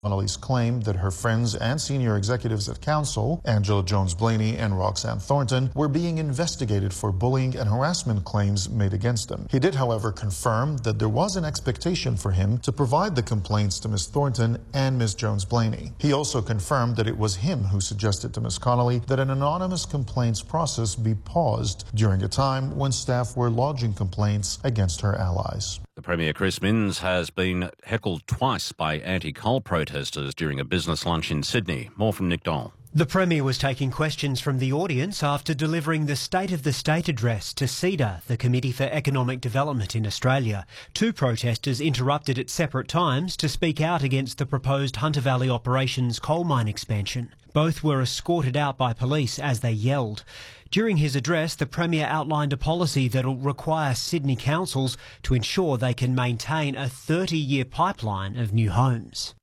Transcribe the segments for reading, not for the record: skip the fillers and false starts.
Connolly's claimed that her friends and senior executives at council, Angela Jones-Blaney and Roxanne Thornton, were being investigated for bullying and harassment claims made against them. He did, however, confirm that there was an expectation for him to provide the complaints to Ms. Thornton and Ms. Jones-Blaney. He also confirmed that it was him who suggested to Ms. Connolly that an anonymous complaints process be paused during a time when staff were lodging complaints against her allies. The Premier, Chris Minns, has been heckled twice by anti-coal protesters during a business lunch in Sydney. More from Nick Dole. The Premier was taking questions from the audience after delivering the State of the State address to CEDA, the Committee for Economic Development in Australia. Two protesters interrupted at separate times to speak out against the proposed Hunter Valley Operations coal mine expansion. Both were escorted out by police as they yelled. During his address, the Premier outlined a policy that will require Sydney councils to ensure they can maintain a 30-year pipeline of new homes.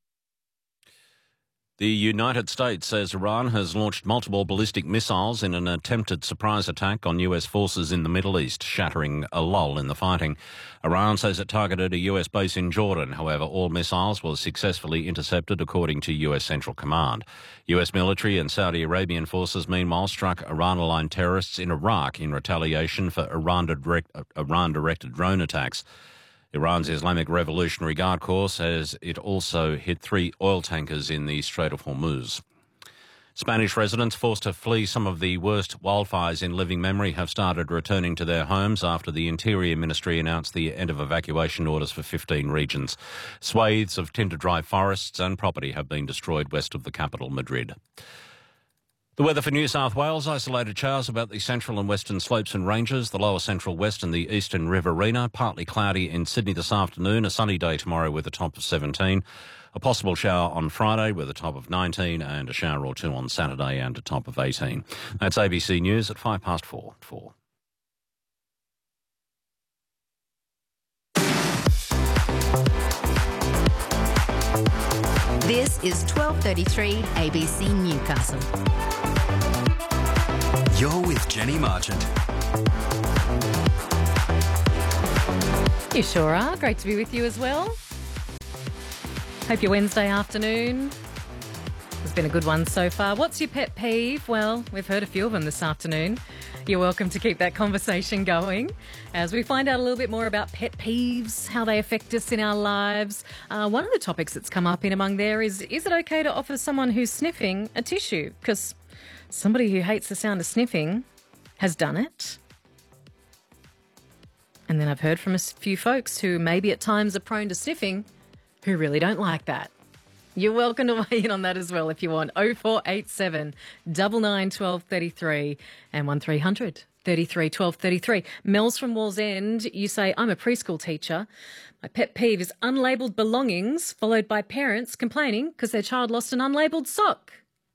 The United States says Iran has launched multiple ballistic missiles in an attempted surprise attack on US forces in the Middle East, shattering a lull in the fighting. Iran says it targeted a US base in Jordan. However, all missiles were successfully intercepted, according to US Central Command. US military and Saudi Arabian forces, meanwhile, struck Iran-aligned terrorists in Iraq in retaliation for Iran-directed drone attacks. Iran's Islamic Revolutionary Guard Corps says it also hit 3 oil tankers in the Strait of Hormuz. Spanish residents forced to flee some of the worst wildfires in living memory have started returning to their homes after the Interior Ministry announced the end of evacuation orders for 15 regions. Swathes of tinder-dry forests and property have been destroyed west of the capital, Madrid. The weather for New South Wales: isolated showers about the central and western slopes and ranges, the lower central west and the eastern riverina. Partly cloudy in Sydney this afternoon, a sunny day tomorrow with a top of 17. A possible shower on Friday with a top of 19 and a shower or two on Saturday and a top of 18. That's ABC News at 4:05. This is 12:33 ABC Newcastle. You're with Jenny Marchant. You sure are. Great to be with you as well. Hope your Wednesday afternoon has been a good one so far. What's your pet peeve? Well, we've heard a few of them this afternoon. You're welcome to keep that conversation going as we find out a little bit more about pet peeves, how they affect us in our lives. One of the topics that's come up in among there is it okay to offer someone who's sniffing a tissue? Because somebody who hates the sound of sniffing has done it. And then I've heard from a few folks who maybe at times are prone to sniffing who really don't like that. You're welcome to weigh in on that as well if you want. 0487 99 1233 and 1300 33 1233. Mel's from Wallsend. You say, I'm a preschool teacher. My pet peeve is unlabelled belongings followed by parents complaining because their child lost an unlabelled sock.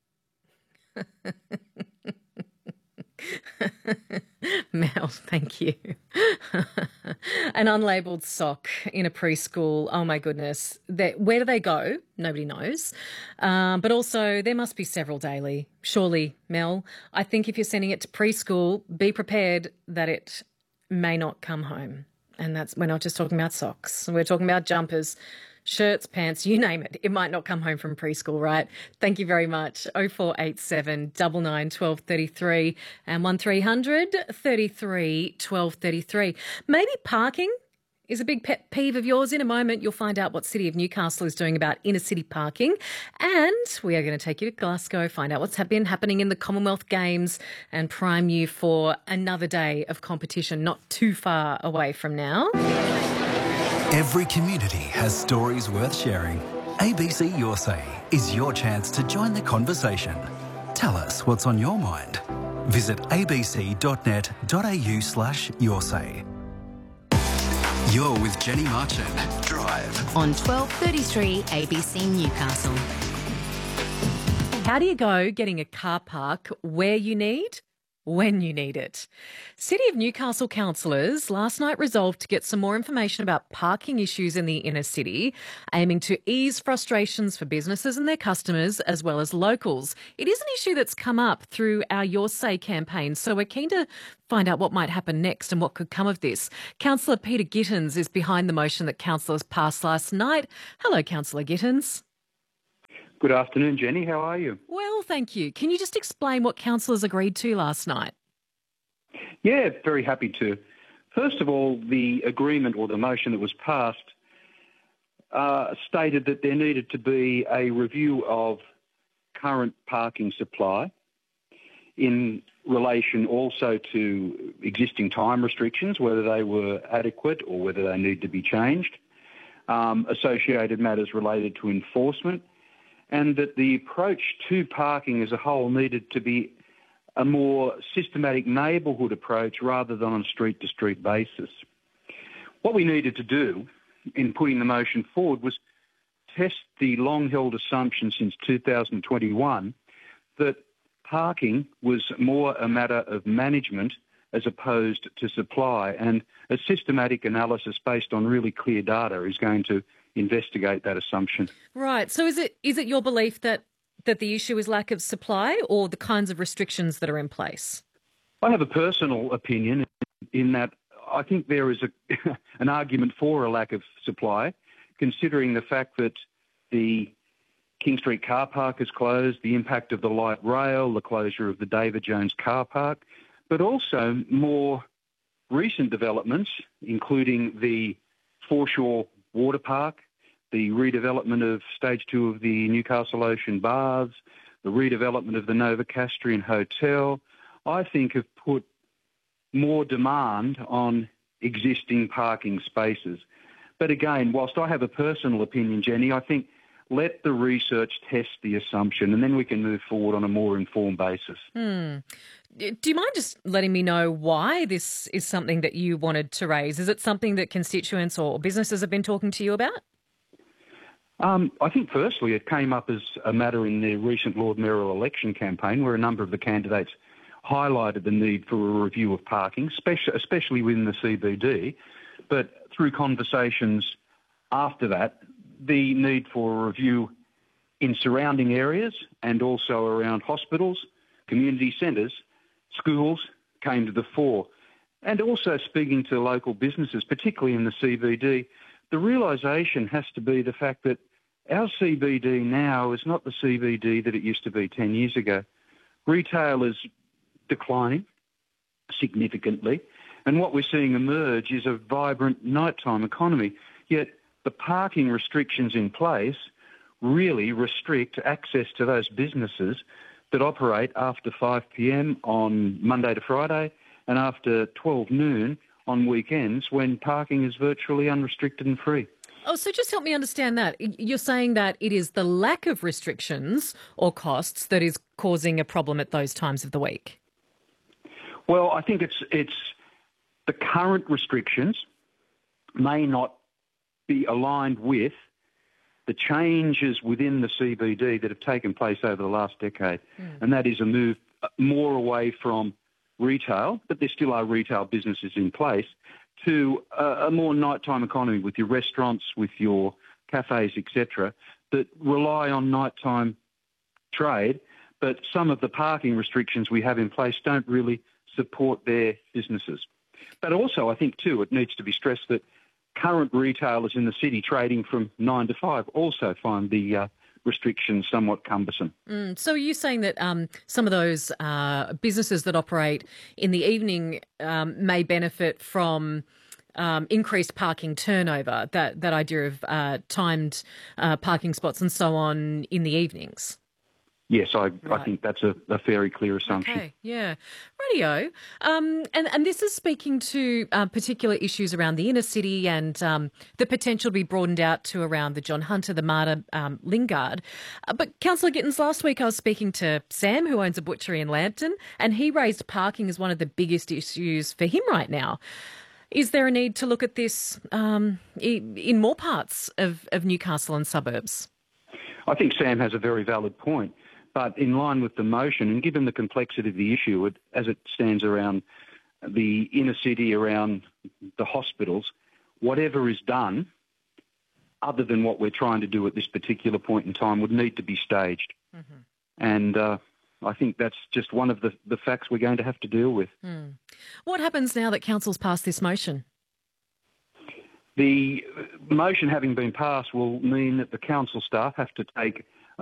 Mel, thank you. An unlabelled sock in a preschool. Oh, my goodness. Where do they go? Nobody knows. But also there must be several daily. Surely, Mel, I think if you're sending it to preschool, be prepared that it may not come home. And we're not just talking about socks. We're talking about jumpers, shirts, pants, you name it. It might not come home from preschool, right? Thank you very much. 0487 99 1233 and 1300 33 1233. Maybe parking is a big pet peeve of yours. In a moment, you'll find out what City of Newcastle is doing about inner city parking. And we are going to take you to Glasgow, find out what's been happening in the Commonwealth Games and prime you for another day of competition not too far away from now. Every community has stories worth sharing. ABC Your Say is your chance to join the conversation. Tell us what's on your mind. Visit abc.net.au/yoursay. You're with Jenny Marchant. Drive On 12:33 ABC Newcastle. How do you go getting a car park where you need, when you need it? City of Newcastle councillors last night resolved to get some more information about parking issues in the inner city, aiming to ease frustrations for businesses and their customers as well as locals. It is an issue that's come up through our Your Say campaign, so we're keen to find out what might happen next and what could come of this. Councillor Peter Gittins is behind the motion that councillors passed last night. Hello, Councillor Gittins. Good afternoon, Jenny. How are you? Well, thank you. Can you just explain what councillors agreed to last night? Yeah, very happy to. First of all, the agreement or the motion that was passed stated that there needed to be a review of current parking supply in relation also to existing time restrictions, whether they were adequate or whether they need to be changed, associated matters related to enforcement, and that the approach to parking as a whole needed to be a more systematic neighbourhood approach rather than on a street-to-street basis. What we needed to do in putting the motion forward was test the long-held assumption since 2021 that parking was more a matter of management as opposed to supply, and a systematic analysis based on really clear data is going to investigate that assumption. Right. So is it your belief that the issue is lack of supply or the kinds of restrictions that are in place? I have a personal opinion in that I think there is an argument for a lack of supply, considering the fact that the King Street car park is closed, the impact of the light rail, the closure of the David Jones car park, but also more recent developments, including the Foreshore Water Park, the redevelopment of Stage 2 of the Newcastle Ocean Baths, the redevelopment of the Novocastrian Hotel, I think have put more demand on existing parking spaces. But again, whilst I have a personal opinion, Jenny, I think let the research test the assumption and then we can move forward on a more informed basis. Do you mind just letting me know why this is something that you wanted to raise? Is it something that constituents or businesses have been talking to you about? I think firstly it came up as a matter in the recent Lord Mayoral election campaign where a number of the candidates highlighted the need for a review of parking, especially within the CBD, but through conversations after that, the need for a review in surrounding areas and also around hospitals, community centres, schools came to the fore. And also speaking to local businesses, particularly in the CBD, the realisation has to be the fact that our CBD now is not the CBD that it used to be 10 years ago. Retail is declining significantly, and what we're seeing emerge is a vibrant nighttime economy. Yet the parking restrictions in place really restrict access to those businesses that operate after 5 p.m. on Monday to Friday and after 12 noon on weekends when parking is virtually unrestricted and free. Oh, so just help me understand that. You're saying that it is the lack of restrictions or costs that is causing a problem at those times of the week? Well, I think it's the current restrictions may not be aligned with the changes within the CBD that have taken place over the last decade, and that is a move more away from retail, but there still are retail businesses in place, to a more nighttime economy with your restaurants, with your cafes, etc., that rely on nighttime trade, but some of the parking restrictions we have in place don't really support their businesses. But also, I think, too, it needs to be stressed that current retailers in the city trading from 9 to 5 also find the restrictions somewhat cumbersome. So are you saying that some of those businesses that operate in the evening may benefit from increased parking turnover, that idea of timed parking spots and so on in the evenings? Yes, I think that's a very clear assumption. Okay, yeah. Radio. And this is speaking to particular issues around the inner city and the potential to be broadened out to around the John Hunter, the Marta, Lingard. But Councillor Gittins, last week I was speaking to Sam, who owns a butchery in Lambton, and he raised parking as one of the biggest issues for him right now. Is there a need to look at this in more parts of Newcastle and suburbs? I think Sam has a very valid point. But in line with the motion, and given the complexity of the issue as it stands around the inner city, around the hospitals, whatever is done, other than what we're trying to do at this particular point in time, would need to be staged. Mm-hmm. And I think that's just one of the facts we're going to have to deal with. What happens now that Council's passed this motion? The motion having been passed will mean that the council staff have to take